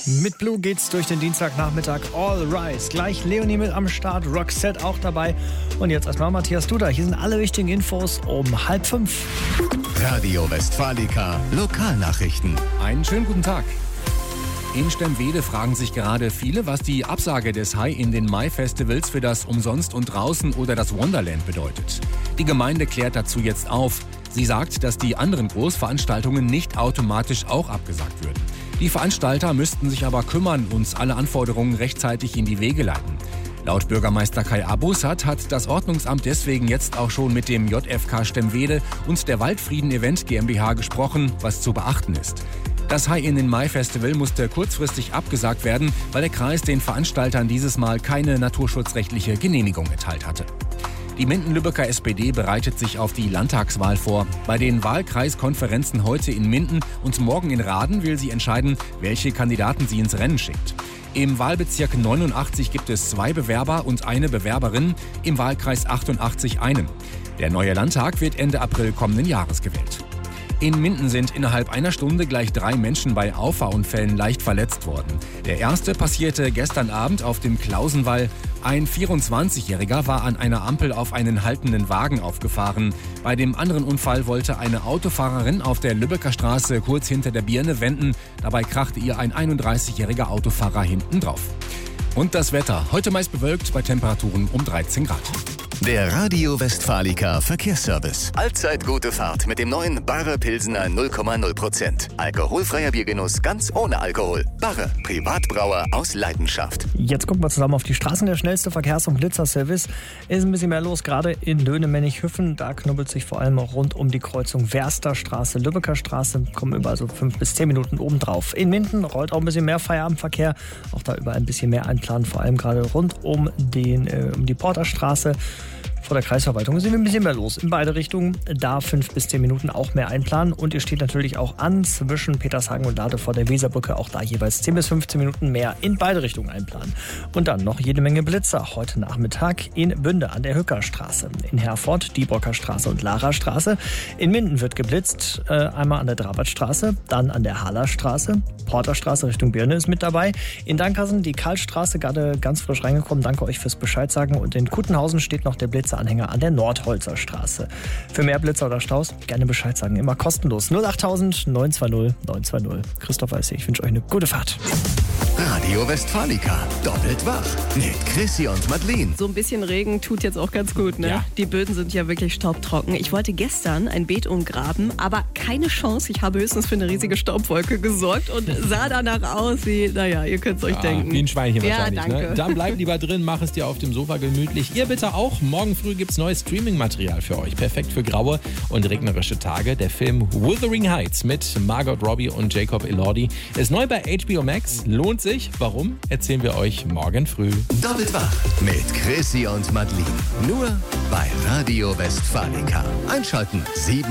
Mit Blue geht's durch den Dienstagnachmittag. All Rise. Gleich Leonie mit am Start, Roxette auch dabei. Und jetzt erstmal Matthias Duda. Hier sind alle wichtigen Infos um 4:30. Radio Westfalica Lokalnachrichten. Einen schönen guten Tag. In Stemwede fragen sich gerade viele, was die Absage des High in den Mai-Festivals für das Umsonst und Draußen oder das Wonderland bedeutet. Die Gemeinde klärt dazu jetzt auf. Sie sagt, dass die anderen Großveranstaltungen nicht automatisch auch abgesagt würden. Die Veranstalter müssten sich aber kümmern und alle Anforderungen rechtzeitig in die Wege leiten. Laut Bürgermeister Kai Abusat hat das Ordnungsamt deswegen jetzt auch schon mit dem JFK Stemwede und der Waldfrieden Event GmbH gesprochen, was zu beachten ist. Das High in den Mai Festival musste kurzfristig abgesagt werden, weil der Kreis den Veranstaltern dieses Mal keine naturschutzrechtliche Genehmigung erteilt hatte. Die Minden-Lübecker SPD bereitet sich auf die Landtagswahl vor. Bei den Wahlkreiskonferenzen heute in Minden und morgen in Raden will sie entscheiden, welche Kandidaten sie ins Rennen schickt. Im Wahlbezirk 89 gibt es 2 Bewerber und eine Bewerberin, im Wahlkreis 88 einen. Der neue Landtag wird Ende April kommenden Jahres gewählt. In Minden sind innerhalb einer Stunde gleich 3 Menschen bei Auffahrunfällen leicht verletzt worden. Der erste passierte gestern Abend auf dem Klausenwall. Ein 24-Jähriger war an einer Ampel auf einen haltenden Wagen aufgefahren. Bei dem anderen Unfall wollte eine Autofahrerin auf der Lübecker Straße kurz hinter der Birne wenden. Dabei krachte ihr ein 31-jähriger Autofahrer hinten drauf. Und das Wetter. Heute meist bewölkt bei Temperaturen um 13 Grad. Der Radio Westfalica Verkehrsservice. Allzeit gute Fahrt mit dem neuen Barre Pilsener 0,0%. Alkoholfreier Biergenuss ganz ohne Alkohol. Barre, Privatbrauer aus Leidenschaft. Jetzt gucken wir zusammen auf die Straßen. Der schnellste Verkehrs- und Blitzerservice. Ist ein bisschen mehr los, gerade in Löhne-Mennich-Hüffen. Da knubbelt sich vor allem rund um die Kreuzung Wersterstraße, Lübecker Straße. Kommen überall so 5 bis 10 Minuten obendrauf. In Minden rollt auch ein bisschen mehr Feierabendverkehr. Auch da überall ein bisschen mehr einplanen. Vor allem gerade rund um die Porterstraße. Vor der Kreisverwaltung sind wir ein bisschen mehr los. In beide Richtungen, da 5 bis 10 Minuten auch mehr einplanen. Und ihr steht natürlich auch an zwischen Petershagen und Lade vor der Weserbrücke. Auch da jeweils 10 bis 15 Minuten mehr in beide Richtungen einplanen. Und dann noch jede Menge Blitzer. Heute Nachmittag in Bünde an der Hückerstraße. In Herford, Diebrocker Straße und Larastraße. In Minden wird geblitzt. Einmal an der Drabertstraße, dann an der Hallerstraße. Porterstraße Richtung Birne ist mit dabei. In Dankersen die Karlstraße, gerade ganz frisch reingekommen. Danke euch fürs Bescheid sagen. Und in Kuttenhausen steht noch der Blitzeranhänger an der Nordholzer Straße. Für mehr Blitzer oder Staus gerne Bescheid sagen. Immer kostenlos. 08000 920 920. Christoph Weiß, ich wünsche euch eine gute Fahrt. Radio Westfalica. Doppelt wach. Mit Chrissy und Madeleine. So ein bisschen Regen tut jetzt auch ganz gut, ne? Ja. Die Böden sind ja wirklich staubtrocken. Ich wollte gestern ein Beet umgraben, aber keine Chance. Ich habe höchstens für eine riesige Staubwolke gesorgt und sah danach aus wie, naja, ihr könnt es euch denken. Wie ein Schweinchen Ja, wahrscheinlich. danke. Ne? Dann bleib lieber drin, mach es dir auf dem Sofa gemütlich. Ihr bitte auch. Morgen früh gibt's neues Streaming-Material für euch. Perfekt für graue und regnerische Tage. Der Film Wuthering Heights mit Margot Robbie und Jacob Elordi ist neu bei HBO Max. Lohnt sich. Warum? Erzählen wir euch morgen früh. Doppelt wach. Mit Chrissy und Madeleine. Nur bei Radio Westfalica. Einschalten. 7